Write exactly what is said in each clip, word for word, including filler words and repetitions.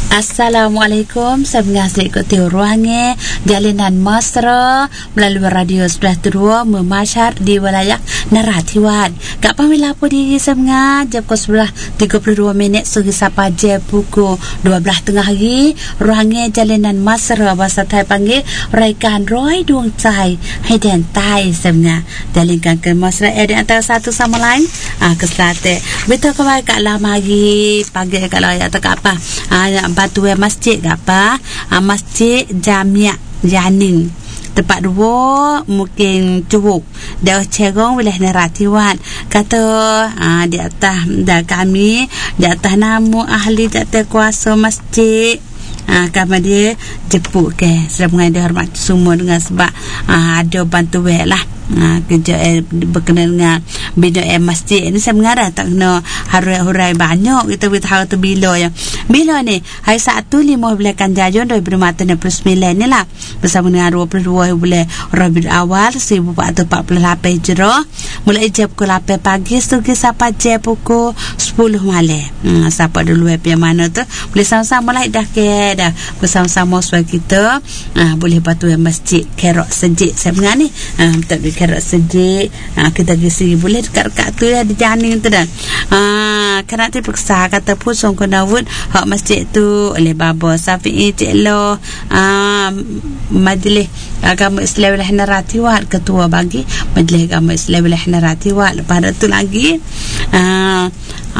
Assalamualaikum, saya mengasihi ikuti ruangnya Jalinan Mesra melalui radio sebelah dua memasyar di wilayah Narathiwat. Kak pamila po di saya mengajak ke sebelah tiga puluh dua minit segi sapa je pukul dua belas tengah hari. Ruangnya Jalinan Mesra bahasa Thai panggil raikan Roy Duang Cai hai dan Thai saya mengajalinkan ke Mesra eh, di antara satu sama lain ah, ke Selatan. Betul ke baik Kak lama hari pagi kalau ya tak apa ah, batu masjid apa ah, masjid Jamia Janin tempat dua mungkin cubuk dah cerong wilayah Narathiwat kata ah, di atas dah kami di atas nama ahli di atas kuasa masjid Ah, kami dia jepuk ke sedang mengajar hormat semua dengan sebab ah, ada bantuan lah ah, kerja eh, berkenaan dengan bina eh, masjid ni saya mengarah tak kena hurai-hurai banyak kita beritahu tu bila ya bila ni hari Sabtu lima belas Kanjayun dua ribu lima belas ni lah bersama dengan dua puluh dua bulan Rabiul Awal seribu empat ratus empat puluh lapan Hijrah mulai jam pukul lapan pagi sehingga sampai jam pukul sepuluh malam. Hmm, siapa dulu yang mana tu boleh sama-sama lah dah ke dah bersama-sama suara kita ah, boleh patuh masjid Kerok Sejik saya mengan ni ah, tak di Kerok Sejik ah, kita pergi boleh dekat-dekat tu ya di Janin tu dah ah, kena terpaksa kata pusong Kunawud hak masjid tu oleh Baba Safi'i Cik Lo ah, Majlis Agama Islam Wilayah Narathiwat ketua bagi Majlis Agama Islam Wilayah Narathiwat. Lepas tu lagi ah,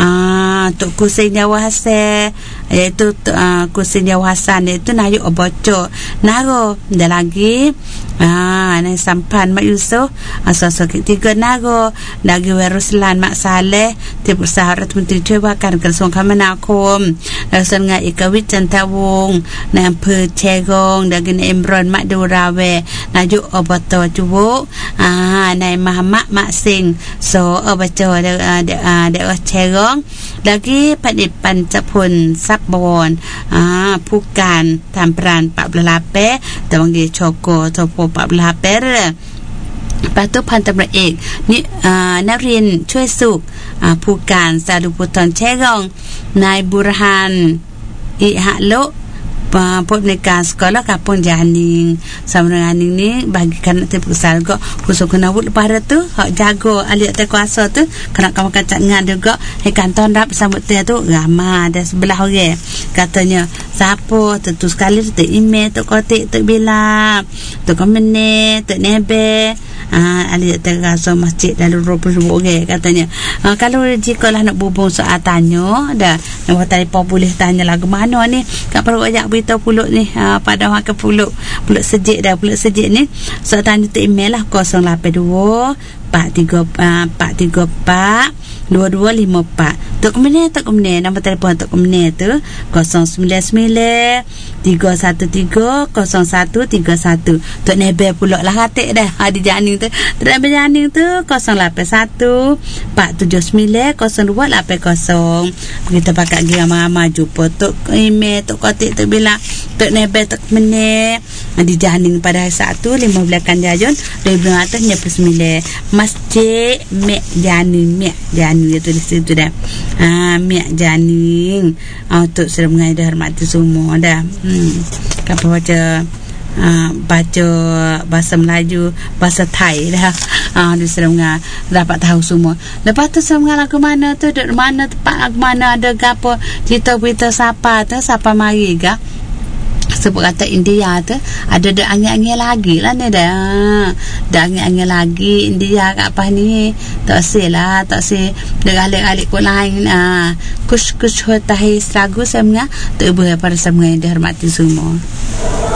ah, Tok Kusin Jawa Hasan iaitu uh, Kusin Jawa Hasan iaitu Nayuk Oboco Naro dah lagi ah, Nai Sampan Mak Yusof asal-asal ketiga Naro lagi Weruslan Mak Saleh Tipu Saharat Menteri Cebakan Kersong Kamanakom Rasul dengan Ika Wican Tawung Nai Amper Cerong lagi Nai Imran Mak Durawe Nayuk Oboco Cubuk ah, Nai Mahamak Mak Sing so Oboco daerah daerah Cerong lagi Padipan Capun Sabon ah, Pukan Tamperan empat belas lapan Tawangi Coko Topo empat belas lapan. Lepas tu Pantamra Ek ni uh, Narin Choi Suk uh, Pukan Sadu Puton Cerong Nai Burhan I Hak Lok Put nikah sekolah Kapung Janing sama dengan ni bagikan terpaksa juga khusus kena buat lepas tu hak jago ahli atas kuasa tu kena kamu kacak dengan juga hai kanton rap sambut dia tu ramai ada sebelah orang katanya siapa tentu sekali tu email tu kotik tu bila tu komen tu nebe ah ahli atas kuasa masjid dalam dua puluh orang katanya ah, kalau jika lah nak hubung soal tanya dah nombor telefon boleh tanya lagu mana ni kat perlu ajak beritahu pulut ni ha, pada orang ke pulut pulut sejik dah pulut sejik ni so tanya tu email lah kosong lapan dua empat tiga empat tiga empat dua dua lima empat Tok Kemenir Tok Kemenir nombor telefon Tok Kemenir tu kosong sembilan sembilan tiga satu tiga kosong satu tiga satu Tok Nebel pula lah katik dah ha, di Janing tu Tok Nebel Janing tu kosong lapan satu empat tujuh sembilan kosong dua lapan kosong kita pakai gira mama jumpa Tok email Tok Kotik Tok bilang Tok Nebel Tok Kemenir di Janing pada hari Sabtu lima belas Kanjayun dua ribu lima belas sembilan Masjid Mek Janing Mek Janing dia tulis situ dah ah, Mek Janing ah, untuk sudah mengajar hormati semua dah hmm. Apa baca ah, baca bahasa Melayu bahasa Thai dah ah, dia sudah mengajar dapat tahu semua. Lepas tu saya mengajar ke mana tu duduk mana tempat mana ada apa cerita berita siapa tu siapa mari ke sebut kata India tu ada dah angin-angin lagi lah ni dah dah angin-angin lagi India kat apa ni tak sih lah tak sih alik-alik pun lain ah kush-kush hotahi seragu saya menga tu ibu pada saya menga dihormati semua.